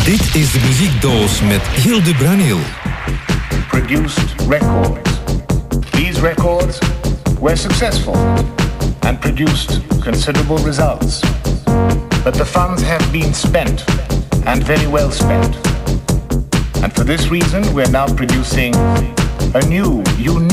Dit is de muziekdoos met Hilde Bruneel. Produced records. These records were successful and produced considerable results. But the funds have been spent, and very well spent. And for this reason, we're now producing a new, unique